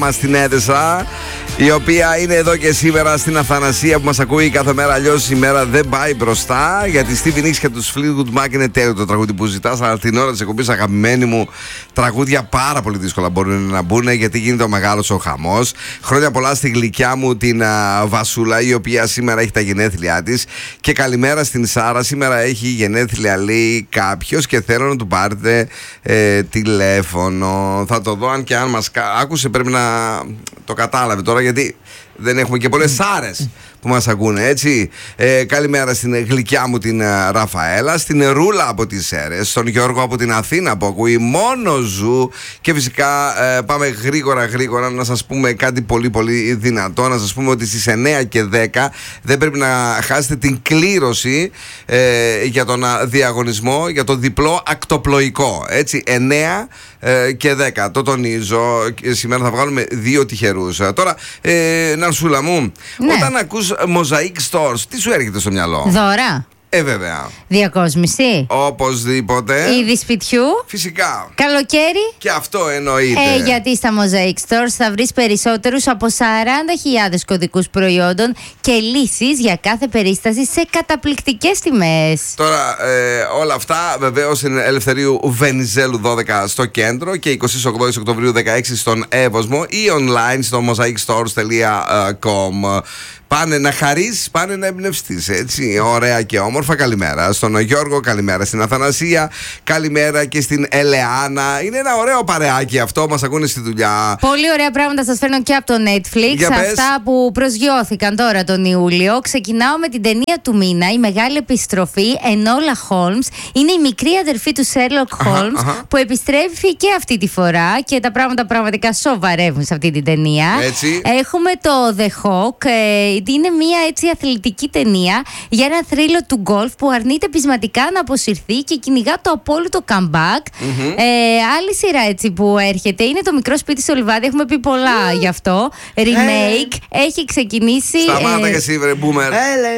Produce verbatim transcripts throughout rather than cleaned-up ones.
μας στην Έδεσα, η οποία είναι εδώ και σήμερα στην Αθανασία που μας ακούει κάθε μέρα. Αλλιώς η μέρα δεν πάει μπροστά. Γιατί Stevie Nicks και τους Fleetwood Mac είναι τέλειο το τραγούδι που ζητάς. Αλλά την ώρα της εκπομπής, αγαπημένη μου, τραγούδια πάρα πολύ δύσκολα μπορούν να μπουν, γιατί γίνεται ο μεγάλος ο χαμός. Χρόνια πολλά στη γλυκιά μου την α, Βασούλα, η οποία σήμερα έχει τα γενέθλιά της. Και καλημέρα στην Σάρα. Σήμερα έχει γενέθλια, λέει κάποιος, και θέλω να του πάρετε ε, τηλέφωνο. Θα το δω, αν και αν μας άκουσε πρέπει να το κατάλαβε τώρα, γιατί δεν έχουμε και πολλές Σάρες που μας ακούνε, έτσι. Ε, καλημέρα στην γλυκιά μου την uh, Ραφαέλα, στην Ρούλα από τις Σέρες, στον Γιώργο από την Αθήνα που ακούει μόνο Ζου. Και φυσικά ε, πάμε γρήγορα γρήγορα να σας πούμε κάτι πολύ πολύ δυνατό. Να σας πούμε ότι στις εννιά και δέκα δεν πρέπει να χάσετε την κλήρωση ε, για τον διαγωνισμό για το διπλό ακτοπλοϊκό, έτσι. εννιά και δέκα, το τονίζω. Σήμερα θα βγάλουμε δύο τυχερούς. Τώρα, ε, Ναρσούλα μου, ναι, όταν ακούς Mosaic Stores, τι σου έρχεται στο μυαλό? Δώρα. Ε, βέβαια. Διακόσμηση. Οπωσδήποτε. Είδη σπιτιού. Φυσικά. Καλοκαίρι. Και αυτό εννοείται. Ε, γιατί στα Mosaic Stores θα βρεις περισσότερους από σαράντα χιλιάδες κωδικούς προϊόντων και λύσεις για κάθε περίσταση σε καταπληκτικές τιμές. Τώρα, ε, όλα αυτά βεβαίως είναι Ελευθερίου Βενιζέλου δώδεκα στο κέντρο και εικοστή όγδοη Οκτωβρίου δεκαέξι στον Εύωσμο, ή online στο mosaic stores τελεία com. Πάνε να χαρείς, πάνε να εμπνευστείς, έτσι, ωραία και όμορφα. Καλημέρα στον Γιώργο, καλημέρα στην Αθανασία, καλημέρα και στην Ελεάνα. Είναι ένα ωραίο παρεάκι αυτό, μας ακούνε στη δουλειά. Πολύ ωραία πράγματα σας φέρνω και από το Netflix. Για πες. Αυτά που προσγειώθηκαν τώρα τον Ιούλιο. Ξεκινάω με την ταινία του μήνα, η μεγάλη επιστροφή, Ενόλα Χόλμς. Είναι η μικρή αδερφή του Σέρλοκ Χόλμς που επιστρέφει και αυτή τη φορά, και τα πράγματα πραγματικά σοβαρεύουν σε αυτή την ταινία. Έτσι. Έχουμε το The Hawk. ε, Είναι μια έτσι αθλητική ταινία για ένα θρύλο του γκολφ που αρνείται πεισματικά να αποσυρθεί και κυνηγά το απόλυτο comeback. Mm-hmm. Ε, άλλη σειρά έτσι που έρχεται είναι το Μικρό Σπίτι στο Λιβάδι. Έχουμε πει πολλά mm. γι' αυτό. Remake. Hey. Έχει ξεκινήσει. Σταμάτα ε... και εσύ, βρε μπούμερ.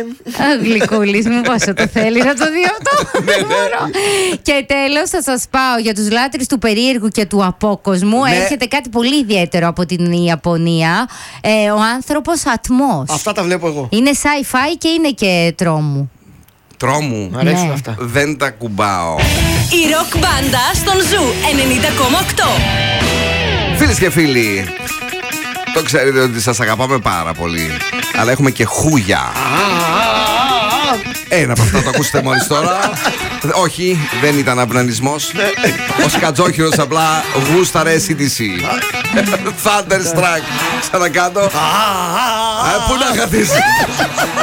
Γλυκούλης μου, πόσο το θέλει να το δει αυτό. Και τέλος θα σας πάω για τους λάτρεις του περίεργου και του απόκοσμου. Ναι. Έρχεται κάτι πολύ ιδιαίτερο από την Ιαπωνία. Ε, ο άνθρωπος ατμός. Αυτά τα βλέπω εγώ. Είναι sci-fi και είναι και τρόμου. Τρόμου. Μ' αρέσουν Ναι. αυτά. Δεν τα κουμπάω. Η ροκ μπάντα στον Ζου ενενήντα κόμμα οκτώ. Φίλες και φίλοι, το ξέρετε ότι σας αγαπάμε πάρα πολύ, αλλά έχουμε και χούγια. Ένα από αυτά το ακούσετε μόλις τώρα. Όχι, δεν ήταν αυνανισμός. Ο Σκατζόχυρος απλά γούσταρε σι ντι σι. Thunderstruck. Ξανακάτω. Πού να χαθείς.